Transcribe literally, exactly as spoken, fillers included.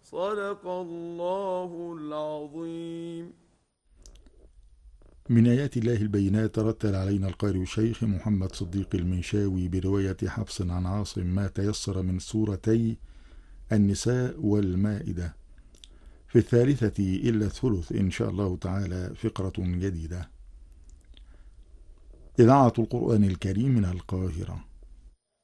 صدق الله العظيم. من آيات الله البينات رتل علينا القارئ الشيخ محمد صديق المنشاوي برواية حفص عن عاصم ما تيسر من سورتي النساء والمائدة في الثالثة إلا الثلث إن شاء الله تعالى فقرة جديدة. إذاعة القرآن الكريم من القاهرة.